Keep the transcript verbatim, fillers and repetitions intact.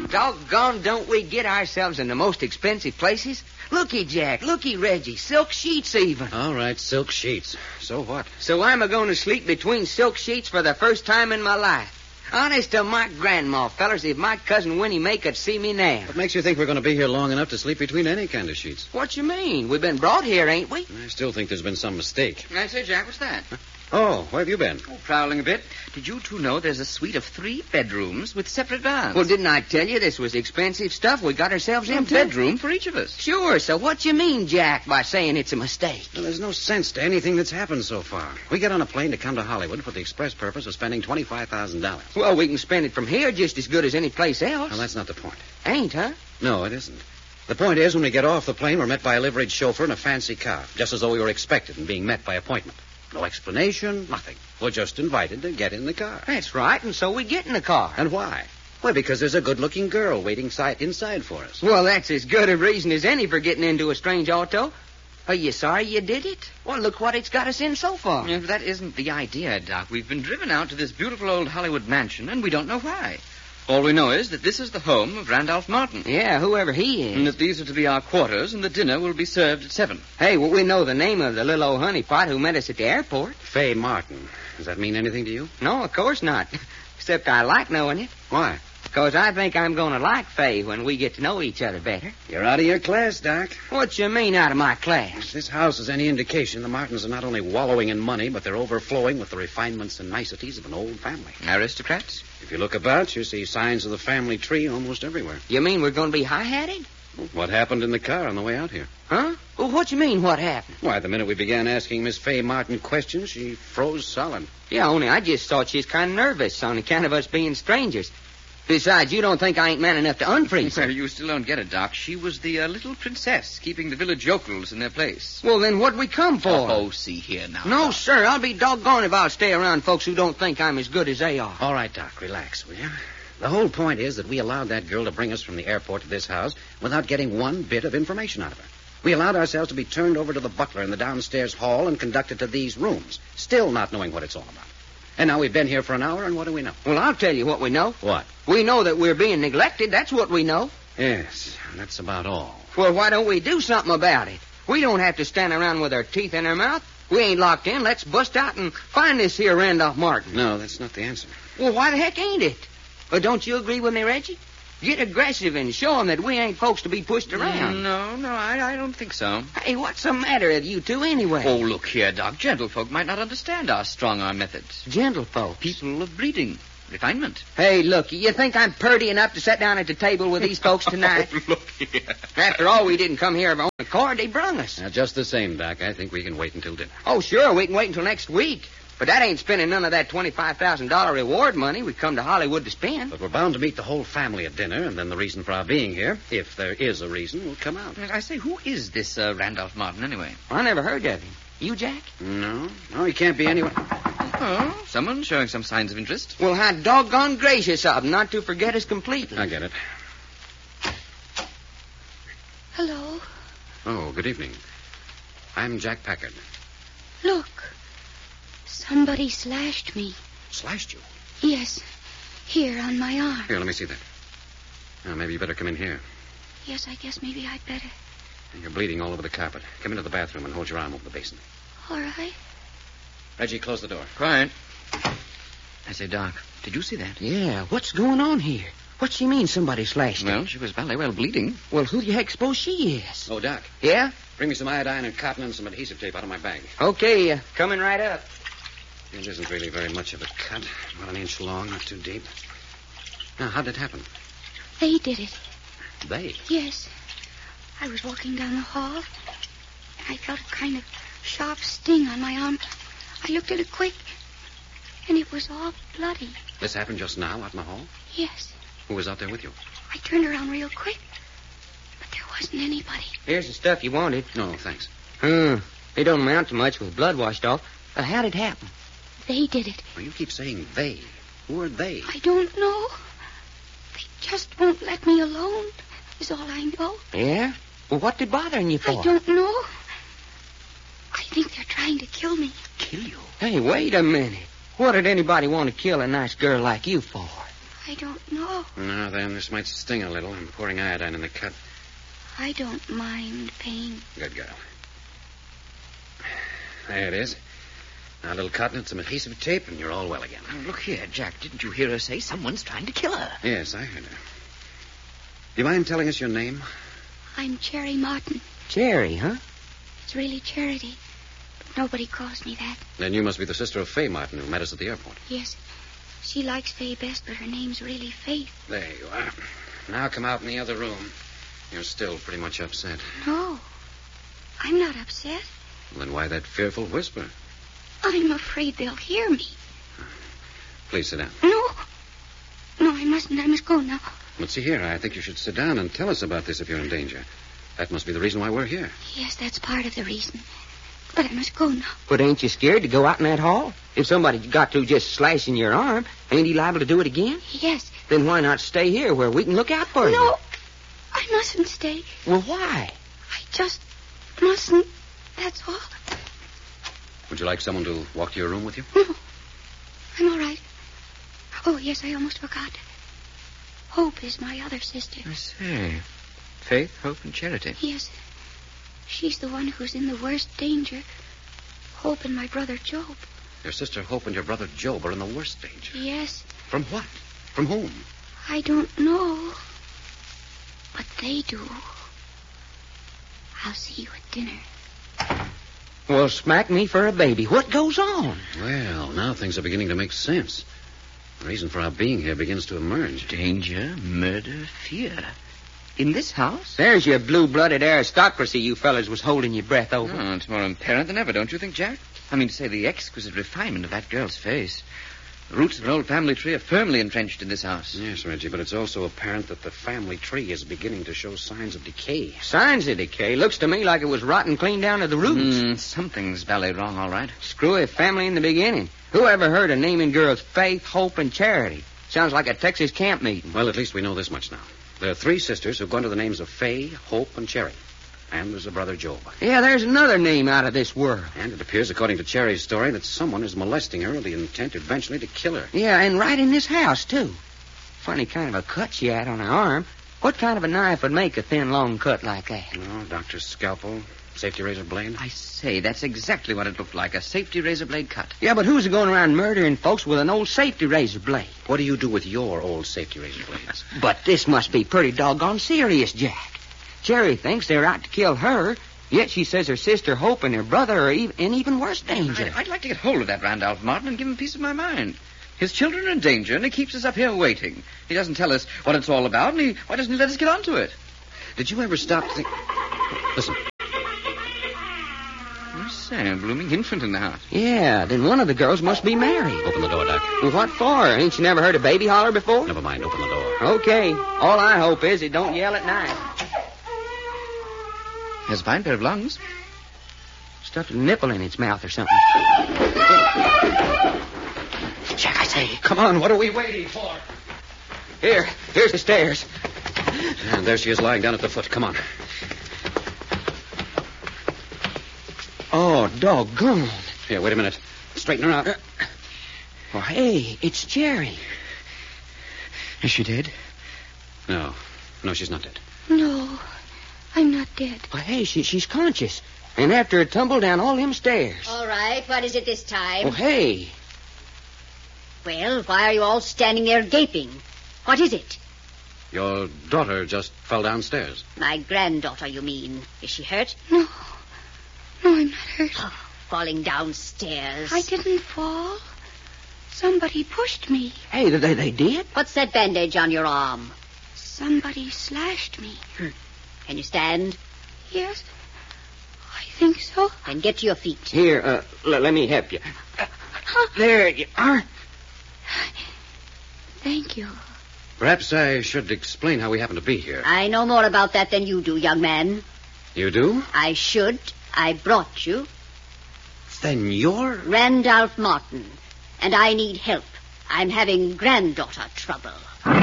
Doggone, don't we get ourselves in the most expensive places? Looky, Jack. Looky, Reggie. Silk sheets, even. All right, silk sheets. So what? So I'm a-going to sleep between silk sheets for the first time in my life. Honest to my grandma, fellers, if my cousin Winnie Mae could see me now. What makes you think we're going to be here long enough to sleep between any kind of sheets? What you mean? We've been brought here, ain't we? I still think there's been some mistake. I say, Jack, what's that? Oh, where have you been? Oh, prowling a bit. Did you two know there's a suite of three bedrooms with separate baths? Well, didn't I tell you this was expensive stuff we got ourselves a into? bedroom for each of us. Sure, so what you mean, Jack, by saying it's a mistake? Well, there's no sense to anything that's happened so far. We get on a plane to come to Hollywood for the express purpose of spending twenty-five thousand dollars. Well, we can spend it from here just as good as any place else. Well, that's not the point. Ain't, huh? No, it isn't. The point is, when we get off the plane, we're met by a liveried chauffeur in a fancy car, just as though we were expected and being met by appointment. No explanation, nothing. We're just invited to get in the car. That's right, and so we get in the car. And why? Well, because there's a good-looking girl waiting si- inside for us. Well, that's as good a reason as any for getting into a strange auto. Are you sorry you did it? Well, look what it's got us in so far. Yeah, that isn't the idea, Doc. We've been driven out to this beautiful old Hollywood mansion, and we don't know why. All we know is that this is the home of Randolph Martin. Yeah, whoever he is. And that these are to be our quarters, and the dinner will be served at seven. Hey, well, we know the name of the little old honeypot who met us at the airport. Fay Martin. Does that mean anything to you? No, of course not. Except I like knowing it. Why? Because I think I'm going to like Fay when we get to know each other better. You're out of your class, Doc. What you mean, out of my class? If this house is any indication, the Martins are not only wallowing in money, but they're overflowing with the refinements and niceties of an old family. Aristocrats? If you look about, you see signs of the family tree almost everywhere. You mean we're going to be high-hatted? What happened in the car on the way out here? Huh? Well, what you mean, what happened? Why, the minute we began asking Miss Fay Martin questions, she froze solid. Yeah, only I just thought she was kind of nervous on account of us being strangers. Besides, you don't think I ain't man enough to unfreeze her. Well, you still don't get it, Doc. She was the uh, little princess keeping the village yokels in their place. Well, then what'd we come for? Oh, oh see here now. No, Doc. sir. I'll be doggone if I'll stay around folks who don't think I'm as good as they are. All right, Doc, relax, will you? The whole point is that we allowed that girl to bring us from the airport to this house without getting one bit of information out of her. We allowed ourselves to be turned over to the butler in the downstairs hall and conducted to these rooms, still not knowing what it's all about. And now we've been here for an hour, and what do we know? Well, I'll tell you what we know. What? We know that we're being neglected. That's what we know. Yes, that's about all. Well, why don't we do something about it? We don't have to stand around with our teeth in our mouth. We ain't locked in. Let's bust out and find this here Randolph Martin. No, that's not the answer. Well, why the heck ain't it? But don't you agree with me, Reggie? Get aggressive and show 'em that we ain't folks to be pushed around. No, no, I, I don't think so. Hey, what's the matter with you two anyway? Oh, look here, Doc. Gentlefolk might not understand our strong-arm methods. Gentlefolk. People of breeding, refinement. Hey, look, you think I'm purty enough to sit down at the table with these folks tonight? Oh, look here. After all, we didn't come here of our own accord. They brung us. Now, just the same, Doc, I think we can wait until dinner. Oh, sure, we can wait until next week. But that ain't spending none of that twenty-five thousand dollars reward money we come to Hollywood to spend. But we're bound to meet the whole family at dinner, and then the reason for our being here, if there is a reason, will come out. I say, who is this uh, Randolph Martin, anyway? I never heard of him. You, Jack? No, no, he can't be anyone. Oh, someone showing some signs of interest. Well, how doggone gracious of him not to forget us completely. I get it. Hello. Oh, good evening. I'm Jack Packard. Look. Somebody slashed me. Slashed you? Yes. Here, on my arm. Here, let me see that. Now, maybe you better come in here. Yes, I guess maybe I'd better. You're bleeding all over the carpet. Come into the bathroom and hold your arm over the basin. All right. Reggie, close the door. Quiet. I say, Doc, did you see that? Yeah, what's going on here? What's she mean somebody slashed her? Well, she was very well bleeding. Well, who the heck suppose she is? Oh, Doc. Yeah? Bring me some iodine and cotton and some adhesive tape out of my bag. Okay, uh, coming right up. It isn't really very much of a cut. About an inch long, not too deep. Now, how'd it happen? They did it. They? Yes. I was walking down the hall, and I felt a kind of sharp sting on my arm. I looked at it quick, and it was all bloody. This happened just now out in the hall? Yes. Who was out there with you? I turned around real quick, but there wasn't anybody. Here's the stuff you wanted. No, thanks. Hmm. It don't amount to much with blood washed off. But how'd it happen? They did it. Well, you keep saying they. Who are they? I don't know. They just won't let me alone, is all I know. Yeah? Well, what did bothering you for? I don't know. I think they're trying to kill me. Kill you? Hey, wait a minute. What did anybody want to kill a nice girl like you for? I don't know. Now then, this might sting a little. I'm pouring iodine in the cut. I don't mind pain. Good girl. There it is. Now, a little cotton and some adhesive tape, and you're all well again. Oh, look here, Jack. Didn't you hear her say someone's trying to kill her? Yes, I heard her. Do you mind telling us your name? I'm Cherry Martin. Cherry, huh? It's really Charity. But nobody calls me that. Then you must be the sister of Fay Martin, who met us at the airport. Yes. She likes Faye best, but her name's really Faith. There you are. Now come out in the other room. You're still pretty much upset. No. I'm not upset. Well, then why that fearful whisper? I'm afraid they'll hear me. Please sit down. No. No, I mustn't. I must go now. But see here, I think you should sit down and tell us about this if you're in danger. That must be the reason why we're here. Yes, that's part of the reason. But I must go now. But ain't you scared to go out in that hall? If somebody got to just slashing your arm, ain't he liable to do it again? Yes. Then why not stay here where we can look out for you? No. I mustn't stay. Well, why? I just mustn't. That's all. Would you like someone to walk to your room with you? No. I'm all right. Oh, yes, I almost forgot. Hope is my other sister. I see. Faith, Hope, and Charity. Yes. She's the one who's in the worst danger. Hope and my brother Job. Your sister Hope and your brother Job are in the worst danger. Yes. From what? From whom? I don't know. But they do. I'll see you at dinner. Well, smack me for a baby. What goes on? Well, now things are beginning to make sense. The reason for our being here begins to emerge. Danger, murder, fear. In this house? There's your blue-blooded aristocracy you fellas was holding your breath over. Oh, it's more apparent than ever, don't you think, Jack? I mean to say, the exquisite refinement of that girl's face. The roots of an old family tree are firmly entrenched in this house. Yes, Reggie, but it's also apparent that the family tree is beginning to show signs of decay. Signs of decay? Looks to me like it was rotten clean down to the roots. Mm, something's ballet wrong, all right. Screwy family in the beginning. Who ever heard of naming girls Faith, Hope, and Charity? Sounds like a Texas camp meeting. Well, at least we know this much now. There are three sisters who've gone to the names of Fay, Hope, and Cherry. And there's a brother Job. Yeah, there's another name out of this world. And it appears, according to Cherry's story, that someone is molesting her with the intent eventually to kill her. Yeah, and right in this house, too. Funny kind of a cut she had on her arm. What kind of a knife would make a thin, long cut like that? Oh, doctor's scalpel, safety razor blade. I say, that's exactly what it looked like, a safety razor blade cut. Yeah, but who's going around murdering folks with an old safety razor blade? What do you do with your old safety razor blades? But this must be pretty doggone serious, Jack. Cherry thinks they're out to kill her, yet she says her sister Hope and her brother are even, in even worse danger. I'd, I'd like to get hold of that Randolph Martin and give him a piece of my mind. His children are in danger, and he keeps us up here waiting. He doesn't tell us what it's all about, and he, why doesn't he let us get onto it? Did you ever stop to think... Listen. I say, a blooming infant in the house. Yeah, then one of the girls must be married. Open the door, Doc. Well, what for? Ain't you never heard a baby holler before? Never mind, open the door. Okay. All I hope is it don't yell at night. Has a fine pair of lungs. Stuffed a nipple in its mouth or something. Jack, I say, come on. What are we waiting for? Here. Here's the stairs. And there she is lying down at the foot. Come on. Oh, doggone. Here, wait a minute. Straighten her out. Uh, well, hey, it's Cherry. Is she dead? No. No, she's not dead. No, I'm not dead. Well, hey, she, she's conscious. And after a tumble down all them stairs. All right, what is it this time? Well, hey. Well, why are you all standing there gaping? What is it? Your daughter just fell downstairs. My granddaughter, you mean. Is she hurt? No. No, I'm not hurt. Oh, falling downstairs. I didn't fall. Somebody pushed me. Hey, they, they did? What's that bandage on your arm? Somebody slashed me. Hmm. Can you stand? Yes, I think so. Then get to your feet. Here, uh, l- let me help you. Uh, there you are. Thank you. Perhaps I should explain how we happen to be here. I know more about that than you do, young man. You do? I should. I brought you. Then you're... Randolph Martin. And I need help. I'm having granddaughter trouble.